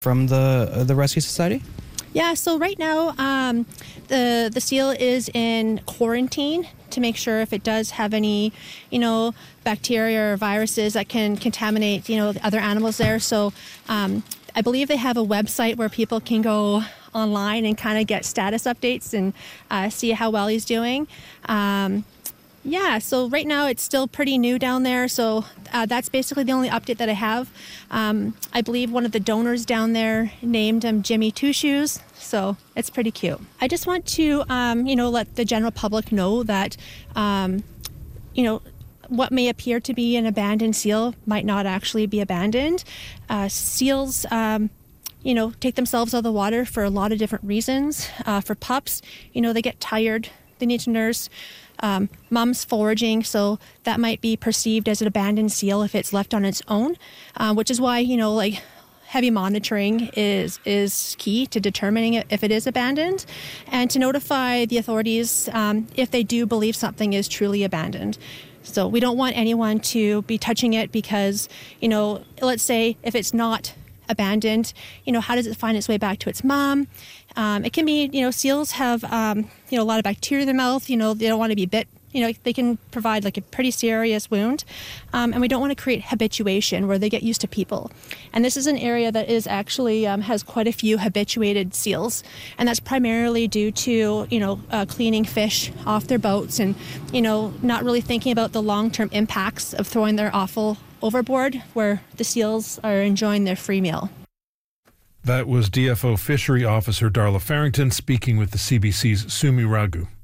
from the Rescue Society? Yeah, so right now the seal is in quarantine to make sure if it does have any, bacteria or viruses that can contaminate, the other animals there. So I believe they have a website where people can go online and kind of get status updates and see how well he's doing. So right now it's still pretty new down there. So that's basically the only update that I have. I believe one of the donors down there named him Jimmy Two Shoes. So it's pretty cute. I just want to, let the general public know that, what may appear to be an abandoned seal might not actually be abandoned. Seals, take themselves out of the water for a lot of different reasons. For pups, they get tired. They need to nurse. Mom's foraging, so that might be perceived as an abandoned seal if it's left on its own, which is why, heavy monitoring is key to determining if it is abandoned, and to notify the authorities if they do believe something is truly abandoned. So we don't want anyone to be touching it because, let's say if it's not abandoned, how does it find its way back to its mom? It can be, seals have, a lot of bacteria in their mouth. They don't want to be bit. They can provide like a pretty serious wound. And we don't want to create habituation where they get used to people. And this is an area that is actually has quite a few habituated seals. And that's primarily due to, cleaning fish off their boats and, not really thinking about the long-term impacts of throwing their offal overboard where the seals are enjoying their free meal. That was DFO Fishery Officer Darla Farrington speaking with the CBC's Sumi Raghu.